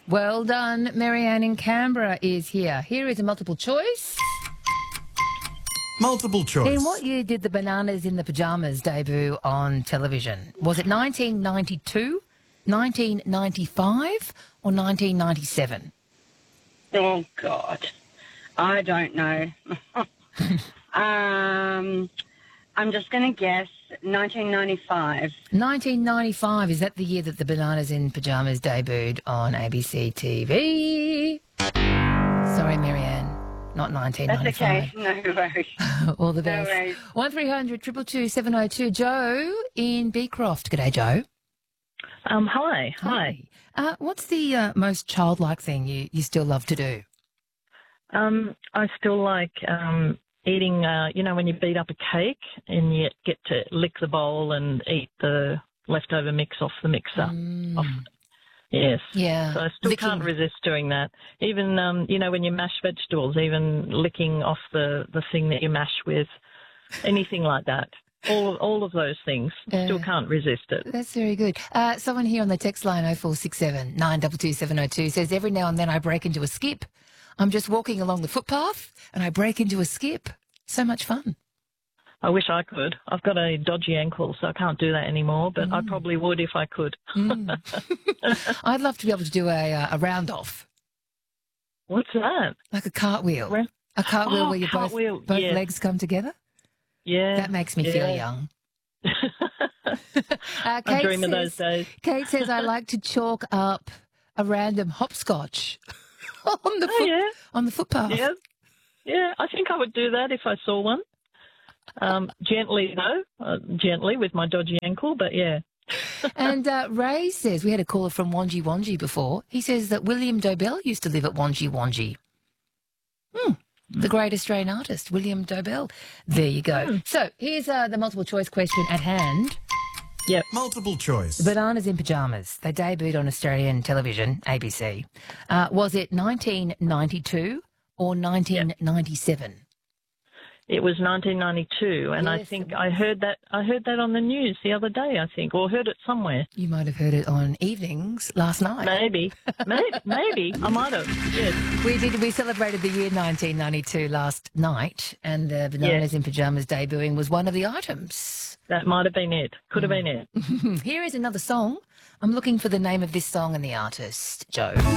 Well done. Marianne in Canberra is here. Here is a multiple choice. Multiple choice. In what year did the Bananas in the Pyjamas debut on television? Was it 1992, 1995 or 1997? Oh, God. I don't know. I'm just going to guess 1995. 1995, is that the year that the Bananas in Pyjamas debuted on ABC TV? Sorry, Marianne, not 1995. That's okay. No worries. All the best. No worries. 1300 222 702. Joe in Beecroft. G'day, Joe. Hi. What's the most childlike thing you still love to do? I still like eating, when you beat up a cake and you get to lick the bowl and eat the leftover mix off the mixer. Yes. Yeah. So I still can't resist doing that. Even, when you mash vegetables, even licking off the thing that you mash with, anything like that. All of those things. Still can't resist it. That's very good. Someone here on the text line 0467 922 702 says, every now and then I break into a skip. I'm just walking along the footpath and I break into a skip. So much fun. I wish I could. I've got a dodgy ankle, so I can't do that anymore, but I probably would if I could. I'd love to be able to do a round off. What's that? Like a cartwheel. A cartwheel where both yes. legs come together. Yeah. That makes me feel young. I dream of those days. Kate says, I like to chalk up a random hopscotch on the footpath. Yeah, I think I would do that if I saw one. Gently, though. Gently with my dodgy ankle, but yeah. And Ray says, we had a caller from Wanji Wanji before. He says that William Dobell used to live at Wanji Wanji. The great Australian artist, William Dobell. There you go. So here's the multiple choice question at hand. Yep. Multiple choice. The Bananas in Pyjamas. They debuted on Australian television, ABC. Was it 1992 or 1997? It was 1992, and Yes, I think I heard that on the news the other day, I think, or heard it somewhere. You might have heard it on evenings last night. Maybe. I might have, yes. We celebrated the year 1992 last night, and the Bananas in Pyjamas debuting was one of the items. That might have been it. Could have been it. Here is another song. I'm looking for the name of this song and the artist, Joe.